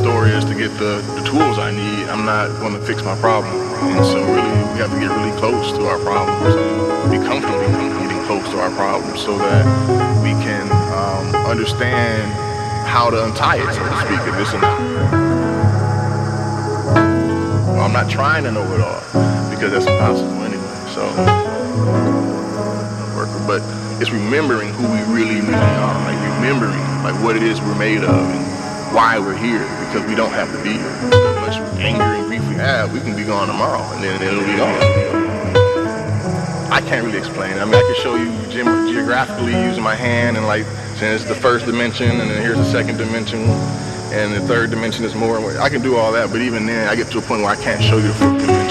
story is to get the tools I need. I'm not going to fix my problem. And so really, we have to get really close to our problems, be comfortable getting close to our problems so that we can understand how to untie it, so to speak, if it's enough. Well, I'm not trying to know it all because that's impossible anyway. So, but it's remembering who we really are, like remembering like what it is we're made of and why we're here, because we don't have to be here. As much anger and grief we have, we can be gone tomorrow and then it'll be gone. I can't really explain it. I mean, I can show you geographically using my hand and like saying it's the first dimension and then here's the second dimension and the third dimension is more. I can do all that, but even then I get to a point where I can't show you the fourth dimension.